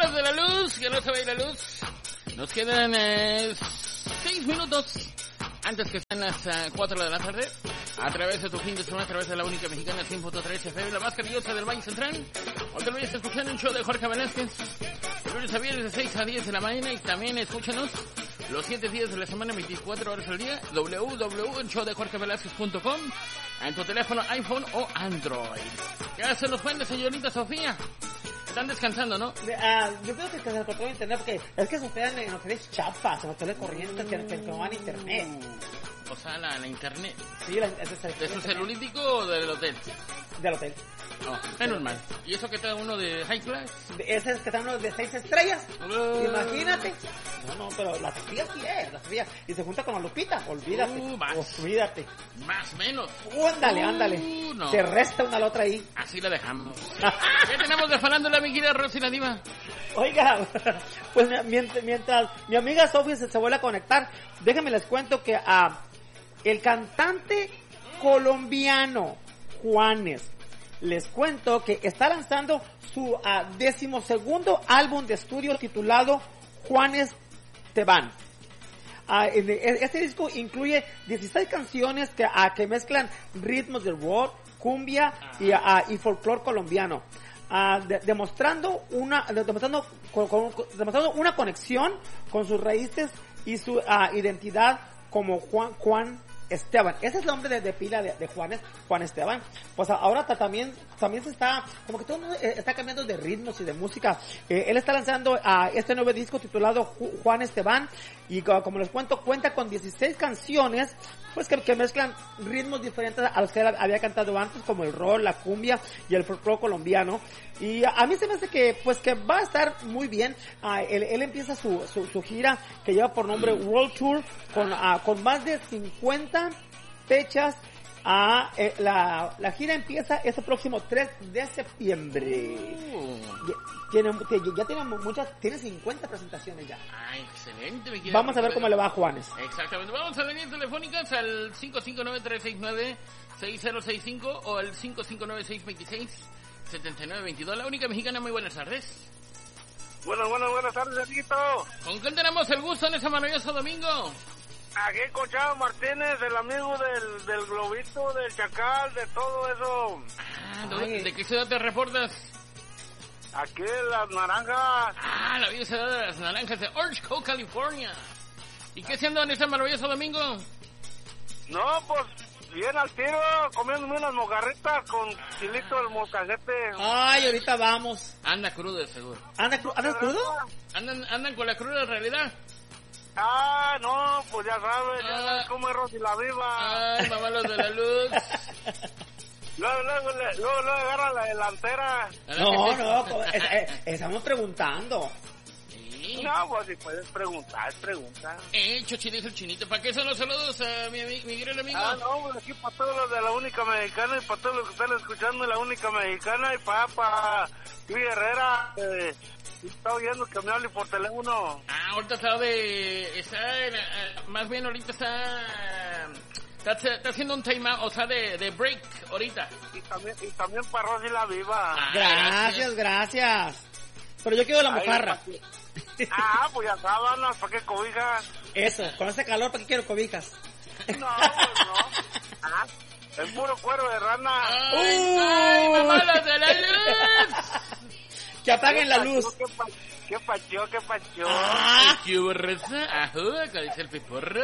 los de la luz, que no se vaya la luz. Nos quedan 6 minutos antes que sean las 4 de la tarde. A través de tu fin de semana, a través de la única mexicana 100.3 FM, la más cariñosa del Valle Central. O te lo vayas escuchando un show de Jorge Velázquez. De lunes a viernes de 6 a 10 de la mañana. Y también escúchanos los 7 días de la semana, 24 horas al día. www.showdejorgevelázquez.com. En tu teléfono, iPhone o Android. ¿Qué hacen los jóvenes, señorita Sofía? Están descansando, ¿no? Yo creo que se controla de internet porque es que se hospedan en hoteles chafas, en hoteles corrientes que no van a internet. O sea, la internet. Sí, ¿De su celulítico o del hotel? Del hotel. No, menos mal. ¿Y eso que está uno de high class? Ese es que está uno de 6 estrellas. Imagínate. No, pero la Sofía sí es, la Sofía. Y se junta con la Lupita, olvídate. Olvídate. Más menos. Ándale. No. Se resta una a la otra ahí. Así la dejamos. ¿Qué tenemos de farándula, mi querida Rosy la Diva? Oiga, pues mientras mi amiga Sofía se vuelve a conectar, déjenme les cuento que el cantante colombiano Juanes, les cuento que está lanzando su 12º álbum de estudio titulado Juanes Te Van. Este disco incluye 16 canciones que mezclan ritmos de rock, cumbia y folclore colombiano, demostrando una conexión con sus raíces y su identidad como Juan Esteban. Ese es el nombre de pila de Juan Esteban. Pues ahora también se está, como que todo el mundo está cambiando de ritmos y de música. Él está lanzando este nuevo disco titulado Juan Esteban, y como les cuento, cuenta con 16 canciones, pues que mezclan ritmos diferentes a los que él había cantado antes, como el rock, la cumbia y el folclore colombiano. Y a mí se me hace que va a estar muy bien. Él empieza su gira, que lleva por nombre World Tour, con más de 50 fechas. La gira empieza este próximo 3 de septiembre. Ya tiene tiene 50 presentaciones ya. Excelente. Vamos a ver cómo le va a Juanes. Exactamente. Vamos a líneas telefónicas al 559-369-6065 o al 559-626-7922. La única mexicana. Muy buenas tardes. Buenas tardes, amiguito. ¿Con quién tenemos el gusto en ese maravilloso domingo? Aquí con Chava Martínez, el amigo del globito, del chacal, de todo eso. ¿De qué ciudad te reportas? Aquí en Las Naranjas. La bella ciudad de Las Naranjas, de Orange County, California. ¿Y qué se anda en este maravilloso domingo? No, pues bien al tiro, comiéndome unas mojarritas con chilito del molcajete. Ay, ahorita vamos. Anda crudo de seguro. ¿Andas crudo? ¿Andan con la cruda realidad? Ah, no, pues ya sabes cómo es Rosy la Viva. Ay, mamá, los de la luz. Luego agarra la delantera. No, estamos preguntando. Sí. No, pues si puedes preguntar, pregunta. Chochi, dice el chinito. ¿Para qué son los saludos a mi gran amigo? Ah, no, pues aquí para todos los de la única mexicana y para todos los que están escuchando la única mexicana y para Luis Herrera, está oyendo que me hable por teléfono. Ahorita más bien ahorita está haciendo un time out, o sea, de break ahorita. Y también para Rosy la Viva. Gracias. Pero yo quiero la mojarra. Pues ya sábanas, ¿para qué cobijas? Eso, con ese calor, ¿para qué quiero cobijas? No, pues no. El puro cuero de rana. ¡Ay, mamá, los de la luz! Que apaguen la luz. ¿Qué pacho? ¿Qué borraza? Ajá, acá dice el piporro.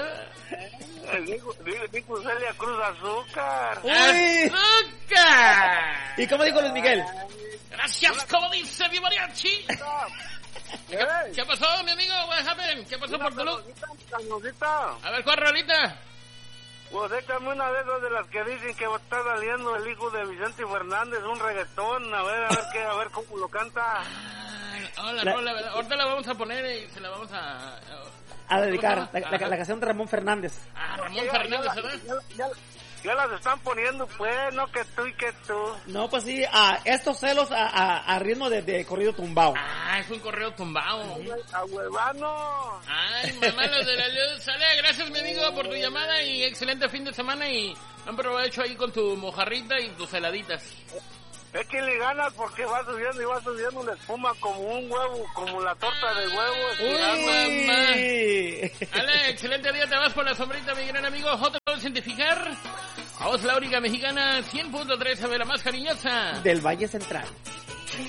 Dijo Celia Cruz Azúcar. ¡Uy! ¡Azúcar! ¿Y cómo dijo Luis Miguel? Gracias, como dice mi mariachi. ¿Qué pasó, mi amigo? What happened? ¿Qué pasó por tu luz? A ver, ¿cuál rolita? Pues échame una de esas de las que dicen que está saliendo el hijo de Vicente Fernández, un reggaetón, a ver cómo lo canta. Ahorita la vamos a poner y se la vamos a dedicar, la canción de Ramón Fernández. Ramón Fernández, ¿verdad? Ya las están poniendo, pues, no que tú y que tú. No, pues sí, estos celos a ritmo de corrido tumbao. Es un corrido tumbao. A huevano. Ay, mamá, los de la luz. Sale, gracias, mi amigo, por tu llamada y excelente fin de semana y han provecho ahí con tu mojarrita y tus heladitas. Es que le ganas porque va subiendo y va subiendo la espuma como un huevo, como la torta de huevo. Uy. Ale, excelente día, te vas por la sombrita, mi gran amigo. J. Cientificar. A vos, la única mexicana, 100.3, a ver, la más cariñosa Del Valle Central.